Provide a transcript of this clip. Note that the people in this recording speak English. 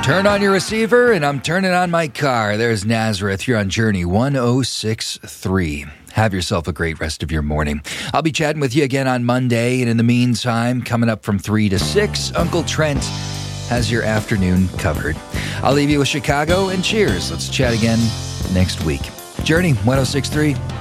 Turn on your receiver, and I'm turning on my car. There's Nazareth here on Journey 106.3. Have yourself a great rest of your morning. I'll be chatting with you again on Monday, and in the meantime, coming up from 3 to 6, Uncle Trent has your afternoon covered. I'll leave you with Chicago, and cheers. Let's chat again next week. Journey 106.3.